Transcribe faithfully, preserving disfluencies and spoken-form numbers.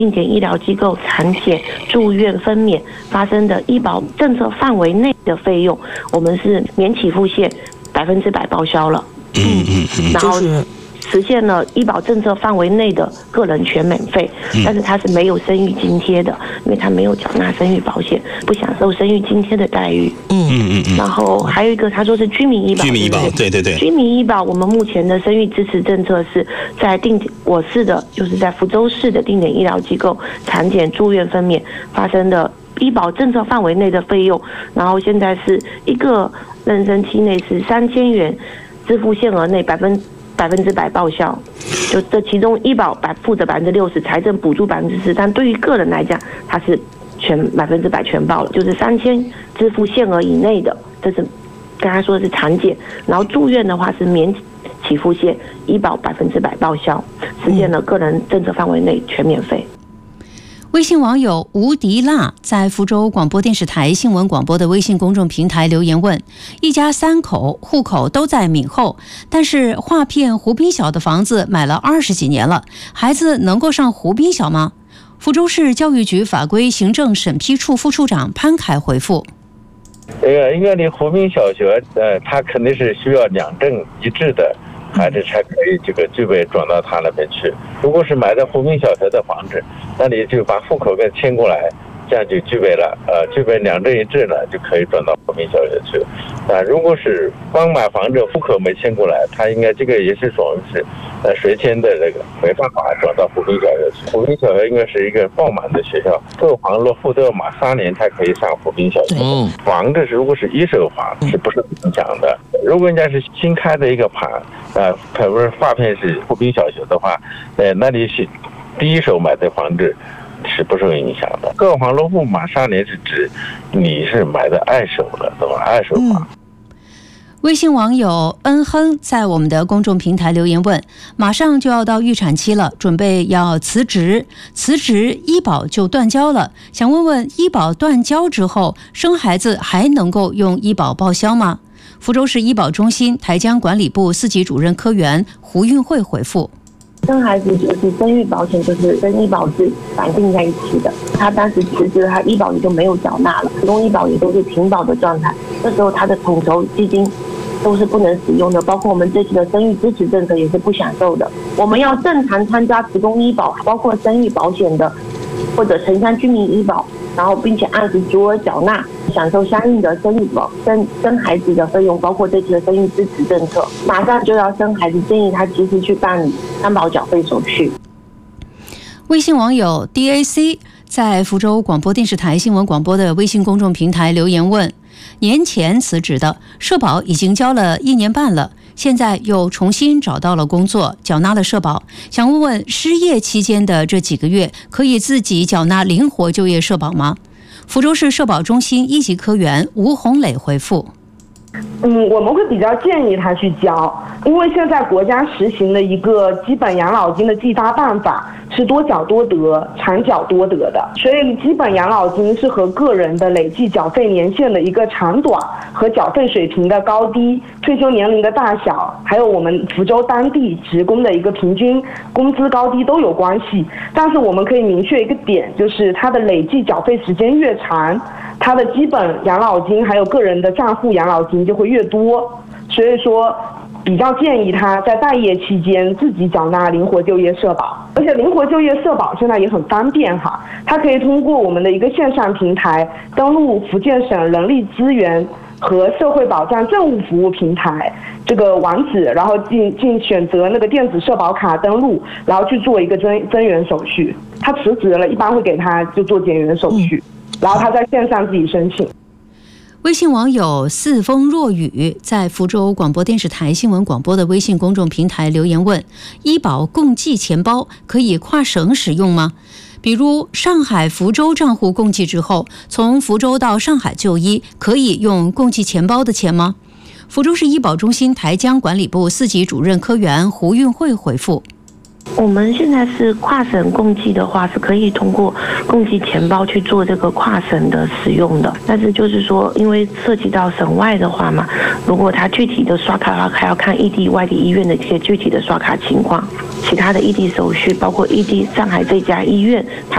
定点医疗机构产检、住院分娩发生的医保政策范围内的费用，我们是免起付线百分之百报销了。 嗯嗯嗯， 然后实现了医保政策范围内的个人全免费，但是他是没有生育津贴的，因为他没有缴纳生育保险，不享受生育津贴的待遇。 嗯嗯嗯。 然后还有一个，他说是居民医保。 居民医保，对对对。 居民医保，我们目前的生育支持政策是在定我市的，就是在福州市的定点医疗机构产检、住院分娩发生的医保政策范围内的费用，然后现在是一个妊娠期内是三千元，支付限额内百分。百分之百报销，就这其中医保百负责百分之六十，财政补助百分之四，但对于个人来讲，它是全百分之百全报了，就是三千支付限额以内的，这是刚才说的是产检，然后住院的话是免起付线，医保百分之百报销，实现了个人政策范围内全免费。 微信网友吴迪辣在福州广播电视台新闻广播的微信公众平台留言问：一家三口户口都在闽后，但是划片湖滨小的房子买了二十几年了，孩子能够上湖滨小吗？福州市教育局法规行政审批处副处长潘凯回复： 这个应该你湖滨小学，呃，它肯定是需要两证一致的孩子才可以这个具备转到他那边去。如果是买的湖滨小学的房子，那你就把户口给迁过来，这样就具备了，呃，具备两证一致了，就可以转到湖滨小学去。啊，如果是光买房子，户口没迁过来，他应该这个也是属于是，呃，随迁的这个没办法转到湖滨小学去。湖滨小学应该是一个爆满的学校，购房落户都要满三年才可以上湖滨小学。嗯，房子如果是一手房，是不是影响的？如果人家是新开的一个盘，啊，可不是划片是湖滨小学的话，呃，那你是第一手买的房子是不受影响的。购房落户满三年是指你是买的二手了，对吧？二手房。嗯， 微信网友恩亨在我们的公众平台留言问：马上就要到预产期了，准备要辞职，辞职医保就断交了，想问问医保断交之后，生孩子还能够用医保报销吗？福州市医保中心台江管理部四级主任科员胡运慧回复： 生孩子就是生育保险，就是跟医保是绑定在一起的。他当时辞职，他医保也就没有缴纳了，子宫医保也都是停保的状态。这时候他的统筹基金都是不能使用的，包括我们这次的生育支持政策也是不享受的。我们要正常参加子宫医保，包括生育保险的，或者城乡居民医保，然后并且按时足额缴纳，享受相应的生育保生生孩子的费用，包括这次的生育支持政策。马上就要生孩子，建议他及时去办理担保缴费手续。 微信网友 D A C 在福州广播电视台新闻广播的微信公众平台留言问：年前辞职的社保已经交了一年半了，现在又重新找到了工作，缴纳了社保，想问问失业期间的这几个月可以自己缴纳灵活就业社保吗？福州市社保中心一级科员吴红磊回复： 嗯，我们会比较建议他去交，因为现在国家实行的一个基本养老金的计发办法是多缴多得、长缴多得的，所以基本养老金是和个人的累计缴费年限的一个长短和缴费水平的高低、退休年龄的大小，还有我们福州当地职工的一个平均工资高低都有关系。但是我们可以明确一个点，就是它的累计缴费时间越长，它的基本养老金还有个人的账户养老金就会越多，所以说比较建议他在待业期间自己缴纳灵活就业社保。而且灵活就业社保现在也很方便哈，它可以通过我们的一个线上平台登录福建省人力资源和社会保障政务服务平台这个网址，然后进进选择那个电子社保卡登录，然后去做一个增增援手续。他辞职了，一般会给他就做减员手续，然后他在线上自己申请。 微信网友四风若雨在福州广播电视台新闻广播的微信公众平台留言问：医保共济钱包可以跨省使用吗？比如上海福州账户共济之后，从福州到上海就医可以用共济钱包的钱吗？福州市医保中心台江管理部四级主任科员胡运慧回复： 我们现在是跨省共济的话，是可以通过共济钱包去做这个跨省的使用的。但是就是说，因为涉及到省外的话嘛，如果他具体的刷卡的话，还要看异地、外地医院的一些具体的刷卡情况，其他的异地手续，包括异地上海这家医院，它